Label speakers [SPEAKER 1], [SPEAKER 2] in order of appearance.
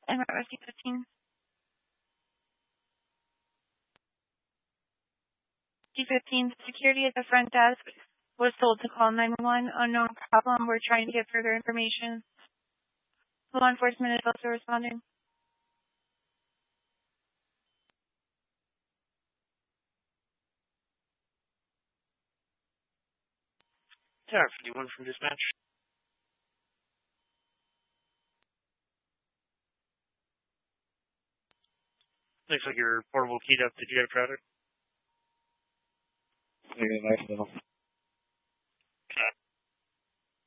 [SPEAKER 1] I'm at Rescue 15. G15, security at the front desk was told to call 911. Unknown problem. We're trying to get further information. Law enforcement is also responding.
[SPEAKER 2] Tower 51 from dispatch. Looks like you're portable keyed up. Did you have traffic?
[SPEAKER 3] Yeah, nice little.